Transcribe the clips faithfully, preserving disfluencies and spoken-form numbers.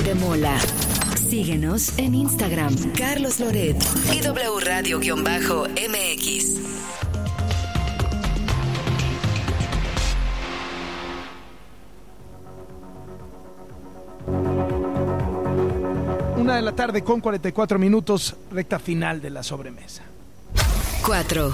de Mola. Síguenos en Instagram, Carlos Loret y W Radio-M X. Una de la tarde con cuarenta y cuatro minutos, recta final de la sobremesa. cuatro.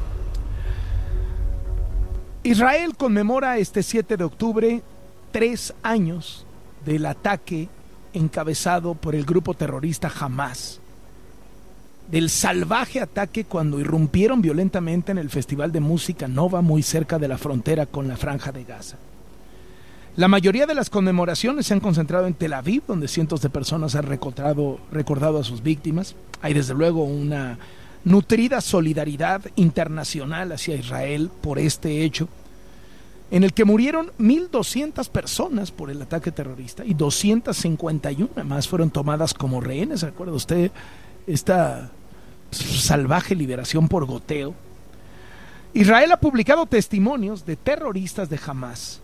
Israel conmemora este siete de octubre tres años del ataque encabezado por el grupo terrorista Hamás, del salvaje ataque cuando irrumpieron violentamente en el Festival de Música Nova muy cerca de la frontera con la Franja de Gaza. La mayoría de las conmemoraciones se han concentrado en Tel Aviv, donde cientos de personas han recordado, recordado a sus víctimas. Hay desde luego una nutrida solidaridad internacional hacia Israel por este hecho, en el que murieron mil doscientas personas por el ataque terrorista y doscientas cincuenta y una más fueron tomadas como rehenes. ¿Recuerda usted esta salvaje liberación por goteo? Israel ha publicado testimonios de terroristas de Hamás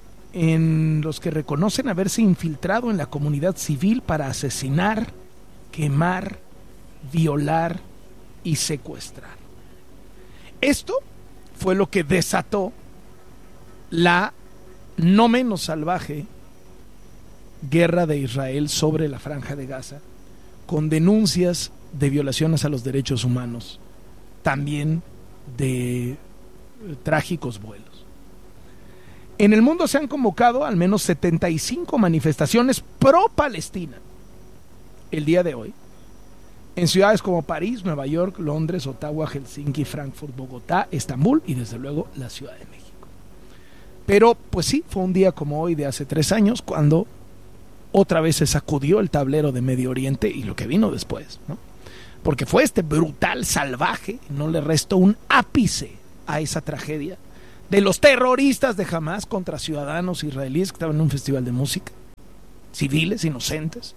en los que reconocen haberse infiltrado en la comunidad civil para asesinar, quemar, violar y secuestrar. Esto fue lo que desató la no menos salvaje guerra de Israel sobre la Franja de Gaza, con denuncias de violaciones a los derechos humanos, también de eh, trágicos vuelos. En el mundo se han convocado al menos setenta y cinco manifestaciones pro-Palestina el día de hoy, en ciudades como París, Nueva York, Londres, Ottawa, Helsinki, Frankfurt, Bogotá, Estambul y desde luego la Ciudad de México. Pero pues sí, fue un día como hoy de hace tres años cuando otra vez se sacudió el tablero de Medio Oriente y lo que vino después, ¿no? Porque fue este brutal salvaje, no le restó un ápice a esa tragedia de los terroristas de Hamás contra ciudadanos israelíes que estaban en un festival de música, civiles, inocentes.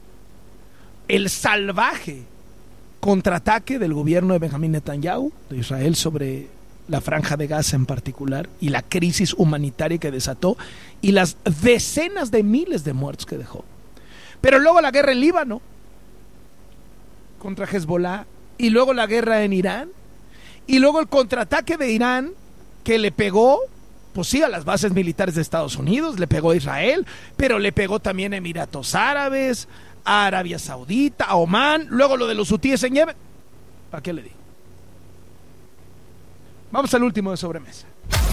El salvaje contraataque del gobierno de Benjamín Netanyahu de Israel sobre la Franja de Gaza en particular, y la crisis humanitaria que desató y las decenas de miles de muertos que dejó. Pero luego la guerra en Líbano contra Hezbollah, y luego la guerra en Irán, y luego el contraataque de Irán que le pegó, pues sí, a las bases militares de Estados Unidos, le pegó a Israel, pero le pegó también a Emiratos Árabes, a Arabia Saudita, a Omán, luego lo de los hutíes en Yemen. ¿Para qué le digo? Vamos al último de sobremesa.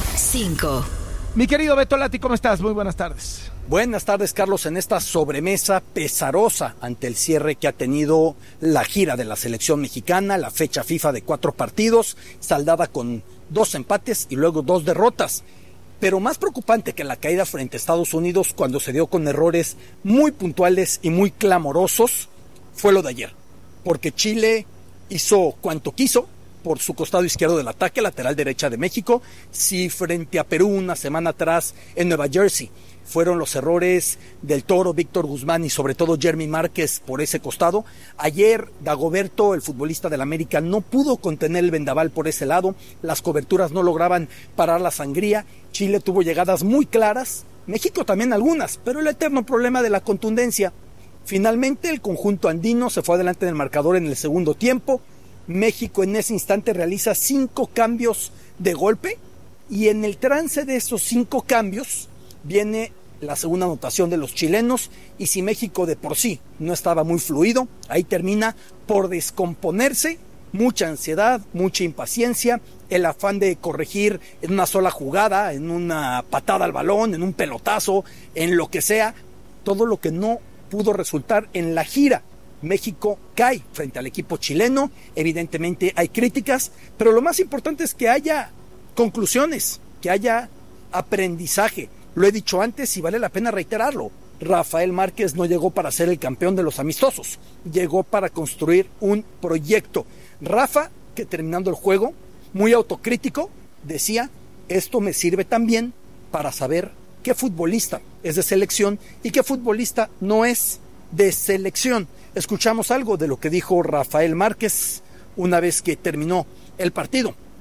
cinco. Mi querido Beto Lati, ¿cómo estás? Muy buenas tardes. Buenas tardes, Carlos, en esta sobremesa pesarosa ante el cierre que ha tenido la gira de la selección mexicana, la fecha FIFA de cuatro partidos, saldada con dos empates y luego dos derrotas. Pero más preocupante que la caída frente a Estados Unidos, cuando se dio con errores muy puntuales y muy clamorosos, fue lo de ayer. Porque Chile hizo cuanto quiso por su costado izquierdo del ataque, lateral derecha de México. Si frente a Perú una semana atrás en Nueva Jersey fueron los errores del Toro, Víctor Guzmán y sobre todo Jeremy Márquez por ese costado, ayer Dagoberto, el futbolista del América, no pudo contener el vendaval por ese lado, las coberturas no lograban parar la sangría, Chile tuvo llegadas muy claras, México también algunas, pero el eterno problema de la contundencia. Finalmente el conjunto andino se fue adelante en el marcador en el segundo tiempo. México en ese instante realiza cinco cambios de golpe y en el trance de esos cinco cambios viene la segunda anotación de los chilenos, y si México de por sí no estaba muy fluido, ahí termina por descomponerse, mucha ansiedad, mucha impaciencia, el afán de corregir en una sola jugada, en una patada al balón, en un pelotazo, en lo que sea, todo lo que no pudo resultar en la gira. México cae frente al equipo chileno, evidentemente hay críticas, pero lo más importante es que haya conclusiones, que haya aprendizaje. Lo he dicho antes y vale la pena reiterarlo. Rafael Márquez no llegó para ser el campeón de los amistosos, llegó para construir un proyecto. Rafa, que terminando el juego, muy autocrítico, decía, esto me sirve también para saber qué futbolista es de selección y qué futbolista no es de selección. Escuchamos algo de lo que dijo Rafael Márquez una vez que terminó el partido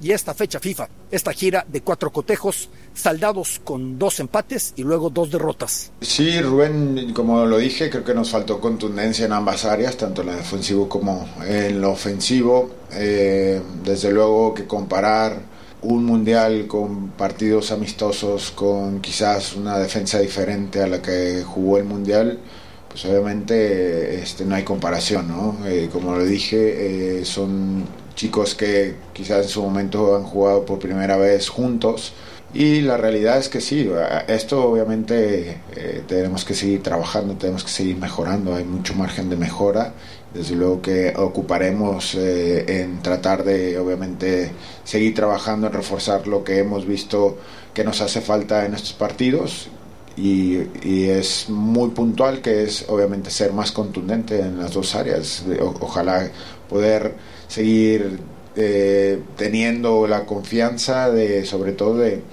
y esta fecha FIFA, esta gira de cuatro cotejos, saldados con dos empates y luego dos derrotas. Sí, Rubén, como lo dije, creo que nos faltó contundencia en ambas áreas, tanto en lo defensivo como en lo ofensivo. Eh, desde luego que comparar un mundial con partidos amistosos, con quizás una defensa diferente a la que jugó el mundial, pues obviamente este, no hay comparación, ¿no? Eh, como lo dije, eh, son chicos que quizás en su momento han jugado por primera vez juntos, y la realidad es que sí, esto obviamente eh, tenemos que seguir trabajando, tenemos que seguir mejorando, hay mucho margen de mejora. Desde luego que ocuparemos eh, en tratar de obviamente seguir trabajando en reforzar lo que hemos visto que nos hace falta en estos partidos, y, y es muy puntual, que es obviamente ser más contundente en las dos áreas. O, ojalá poder seguir eh, teniendo la confianza de, sobre todo de,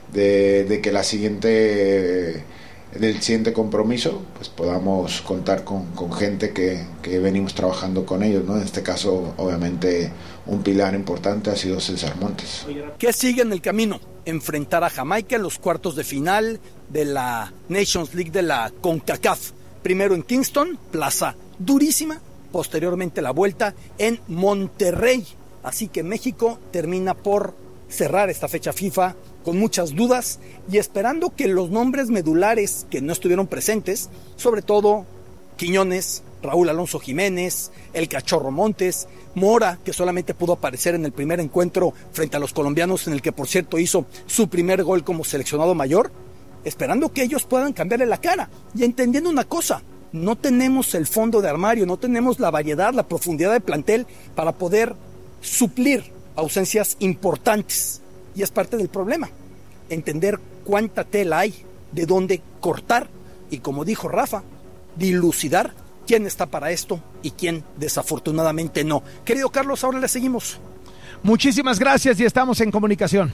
de, de que la siguiente del siguiente compromiso pues podamos contar con, con gente que, que venimos trabajando con ellos, ¿no? En este caso obviamente un pilar importante ha sido César Montes. ¿Qué sigue en el camino? Enfrentar a Jamaica en los cuartos de final de la Nations League de la CONCACAF, primero en Kingston, plaza durísima, posteriormente la vuelta en Monterrey, así que México termina por cerrar esta fecha FIFA con muchas dudas y esperando que los nombres medulares que no estuvieron presentes, sobre todo Quiñones, Raúl Alonso Jiménez, el Cachorro Montes, Mora, que solamente pudo aparecer en el primer encuentro frente a los colombianos, en el que por cierto hizo su primer gol como seleccionado mayor, esperando que ellos puedan cambiarle la cara y entendiendo una cosa: no tenemos el fondo de armario, no tenemos la variedad, la profundidad de plantel para poder suplir ausencias importantes. Y es parte del problema, entender cuánta tela hay, de dónde cortar y, como dijo Rafa, dilucidar quién está para esto y quién desafortunadamente no. Querido Carlos, ahora le seguimos. Muchísimas gracias y estamos en comunicación.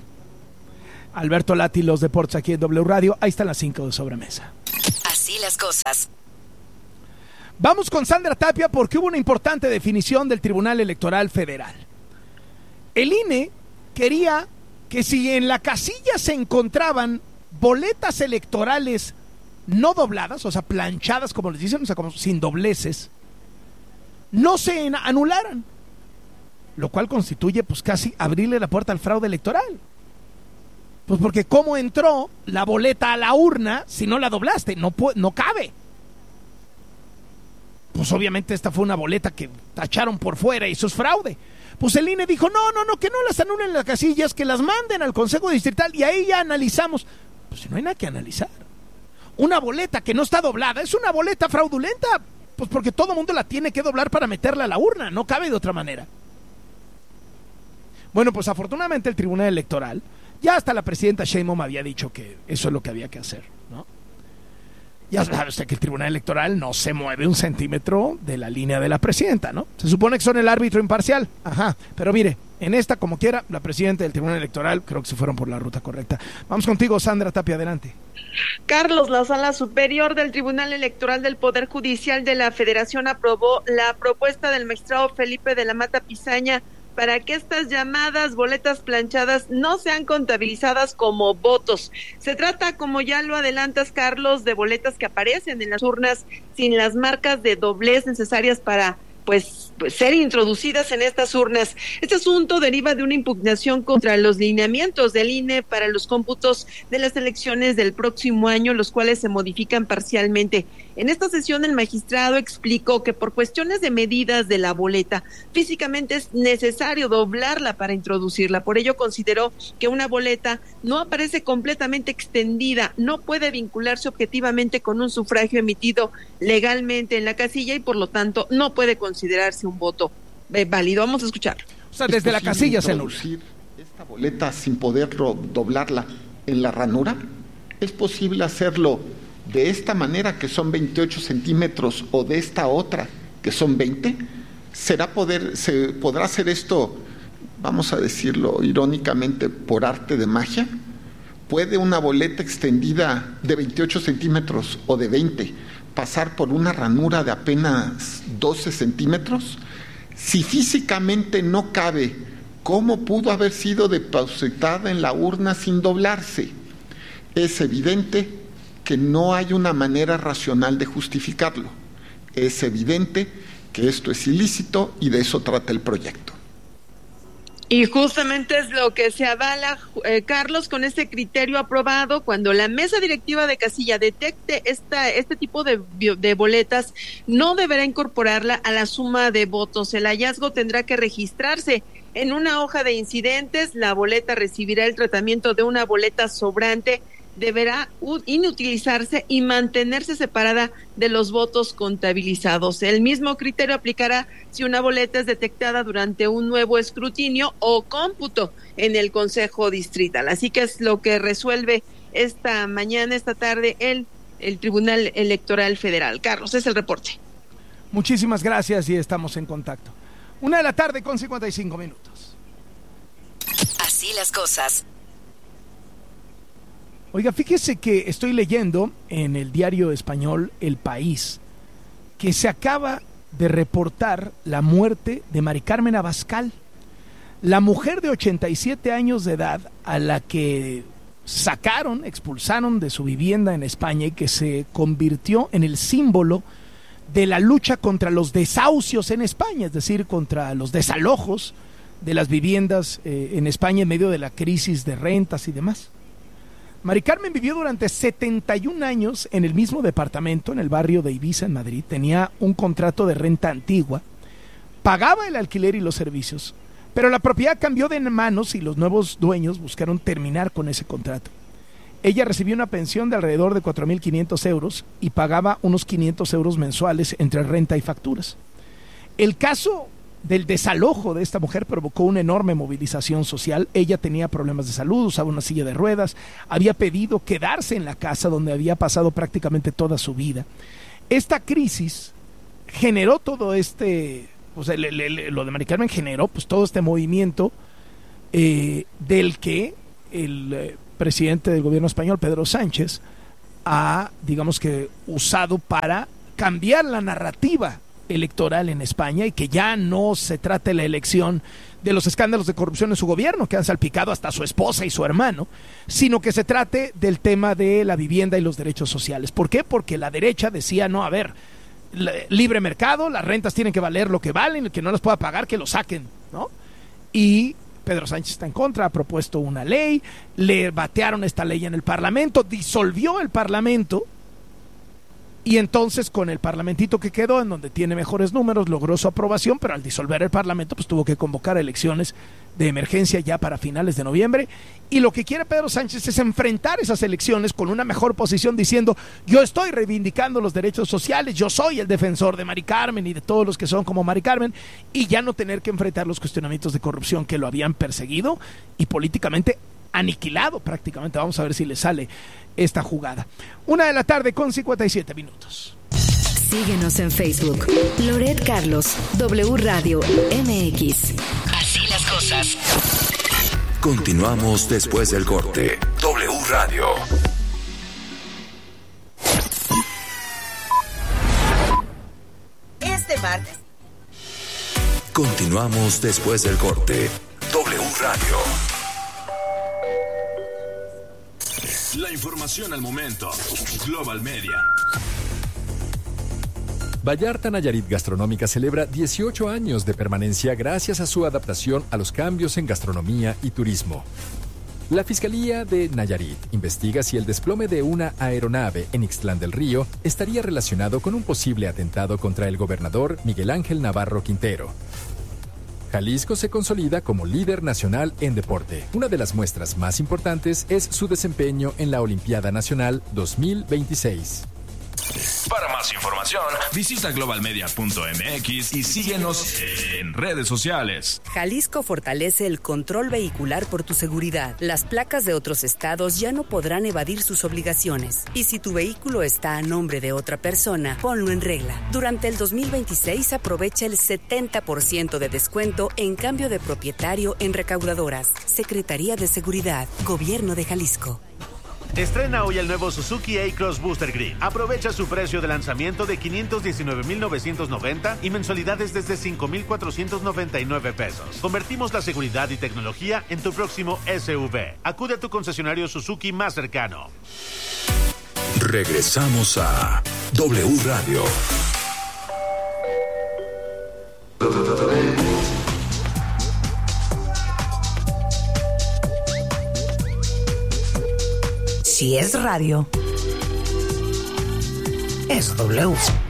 Alberto Lati, los deportes aquí en W Radio. Ahí están las cinco de sobremesa. Así las cosas. Vamos con Sandra Tapia porque hubo una importante definición del Tribunal Electoral Federal. El I N E quería que si en la casilla se encontraban boletas electorales no dobladas, o sea, planchadas, como les dicen, o sea, como sin dobleces, no se anularan, lo cual constituye pues casi abrirle la puerta al fraude electoral. Pues porque ¿cómo entró la boleta a la urna si no la doblaste? No, no cabe. Pues obviamente esta fue una boleta que tacharon por fuera y eso es fraude. Pues el I N E dijo, no, no, no, que no las anulen en las casillas, que las manden al Consejo Distrital y ahí ya analizamos. Pues si no hay nada que analizar. Una boleta que no está doblada es una boleta fraudulenta, pues porque todo el mundo la tiene que doblar para meterla a la urna, no cabe de otra manera. Bueno, pues afortunadamente el Tribunal Electoral, ya hasta la presidenta Sheinbaum había dicho que eso es lo que había que hacer, ¿no? Ya sabes que el Tribunal Electoral no se mueve un centímetro de la línea de la presidenta, ¿no? Se supone que son el árbitro imparcial, ajá, pero mire, en esta, como quiera, la presidenta del Tribunal Electoral creo que se fueron por la ruta correcta. Vamos contigo, Sandra Tapia, adelante. Carlos, la Sala Superior del Tribunal Electoral del Poder Judicial de la Federación aprobó la propuesta del magistrado Felipe de la Mata Pizaña para que estas llamadas boletas planchadas no sean contabilizadas como votos. Se trata, como ya lo adelantas, Carlos, de boletas que aparecen en las urnas sin las marcas de doblez necesarias para pues, pues ser introducidas en estas urnas. Este asunto deriva de una impugnación contra los lineamientos del I N E para los cómputos de las elecciones del próximo año, los cuales se modifican parcialmente. En esta sesión el magistrado explicó que por cuestiones de medidas de la boleta, físicamente es necesario doblarla para introducirla. Por ello consideró que una boleta no aparece completamente extendida, no puede vincularse objetivamente con un sufragio emitido legalmente en la casilla y por lo tanto no puede considerarse un voto válido. Vamos a escuchar. O sea, desde la casilla se anula. Esta boleta sin poder doblarla en la ranura, ¿es posible hacerlo de esta manera, que son veintiocho centímetros, o de esta otra, que son veinte? ¿Será poder, se podrá hacer esto, vamos a decirlo irónicamente, por arte de magia? ¿Puede una boleta extendida de veintiocho centímetros o de veinte pasar por una ranura de apenas doce centímetros? Si físicamente no cabe ¿cómo pudo haber sido depositada en la urna sin doblarse? Es evidente que no hay una manera racional de justificarlo. Es evidente que esto es ilícito y de eso trata el proyecto. Y justamente es lo que se avala, eh, Carlos, con este criterio aprobado. Cuando la mesa directiva de casilla detecte esta, este tipo de, de boletas, no deberá incorporarla a la suma de votos. El hallazgo tendrá que registrarse en una hoja de incidentes. La boleta recibirá el tratamiento de una boleta sobrante, deberá inutilizarse y mantenerse separada de los votos contabilizados. El mismo criterio aplicará si una boleta es detectada durante un nuevo escrutinio o cómputo en el Consejo Distrital. Así que es lo que resuelve esta mañana, esta tarde, el, el Tribunal Electoral Federal. Carlos, es el reporte. Muchísimas gracias y estamos en contacto. Una de la tarde con cincuenta y cinco minutos. Así las cosas. Oiga, fíjese que estoy leyendo en el diario español El País que se acaba de reportar la muerte de Mari Carmen Abascal, la mujer de ochenta y siete años de edad a la que sacaron, expulsaron de su vivienda en España y que se convirtió en el símbolo de la lucha contra los desahucios en España, es decir, contra los desalojos de las viviendas eh, en España en medio de la crisis de rentas y demás. Mari Carmen vivió durante setenta y un años en el mismo departamento, en el barrio de Ibiza, en Madrid. Tenía un contrato de renta antigua, pagaba el alquiler y los servicios, pero la propiedad cambió de manos y los nuevos dueños buscaron terminar con ese contrato. Ella recibió una pensión de alrededor de cuatro mil quinientos euros y pagaba unos quinientos euros mensuales entre renta y facturas. El caso del desalojo de esta mujer provocó una enorme movilización social. Ella tenía problemas de salud, usaba una silla de ruedas, había pedido quedarse en la casa donde había pasado prácticamente toda su vida. Esta crisis generó todo este, pues el, el, el, lo de Mari Carmen generó pues todo este movimiento eh, del que el eh, presidente del gobierno español, Pedro Sánchez, ha, digamos que, usado para cambiar la narrativa electoral en España y que ya no se trate la elección de los escándalos de corrupción en su gobierno que han salpicado hasta a su esposa y su hermano, sino que se trate del tema de la vivienda y los derechos sociales. ¿Por qué? Porque la derecha decía, no, a ver, libre mercado, las rentas tienen que valer lo que valen, el que no las pueda pagar que lo saquen, ¿no? Y Pedro Sánchez está en contra, ha propuesto una ley, le batearon esta ley en el Parlamento, disolvió el Parlamento. Y entonces con el parlamentito que quedó, en donde tiene mejores números, logró su aprobación, pero al disolver el parlamento pues tuvo que convocar elecciones de emergencia ya para finales de noviembre. Y lo que quiere Pedro Sánchez es enfrentar esas elecciones con una mejor posición, diciendo, yo estoy reivindicando los derechos sociales, yo soy el defensor de Mari Carmen y de todos los que son como Mari Carmen, y ya no tener que enfrentar los cuestionamientos de corrupción que lo habían perseguido y políticamente aniquilado prácticamente. Vamos a ver si le sale esta jugada. Una de la tarde con cincuenta y siete minutos. Síguenos en Facebook. Loret Carlos, W Radio M X. Así las cosas. Continuamos después del corte. W Radio. Este martes. Continuamos después del corte. W Radio. La información al momento. Global Media. Vallarta Nayarit Gastronómica celebra dieciocho años de permanencia gracias a su adaptación a los cambios en gastronomía y turismo. La Fiscalía de Nayarit investiga si el desplome de una aeronave en Ixtlán del Río estaría relacionado con un posible atentado contra el gobernador Miguel Ángel Navarro Quintero. Jalisco se consolida como líder nacional en deporte. Una de las muestras más importantes es su desempeño en la Olimpiada Nacional dos mil veintiséis. Para más información, visita global media punto m x y síguenos en redes sociales. Jalisco fortalece el control vehicular por tu seguridad. Las placas de otros estados ya no podrán evadir sus obligaciones. Y si tu vehículo está a nombre de otra persona, ponlo en regla. Durante el dos mil veintiséis aprovecha el setenta por ciento de descuento en cambio de propietario en recaudadoras. Secretaría de Seguridad, Gobierno de Jalisco. Estrena hoy el nuevo Suzuki A-Cross Booster Green. Aprovecha su precio de lanzamiento de quinientos diecinueve mil novecientos noventa y mensualidades desde cinco mil cuatrocientos noventa y nueve pesos. Convertimos la seguridad y tecnología en tu próximo S U V. Acude a tu concesionario Suzuki más cercano. Regresamos a W Radio. Si es radio, es W.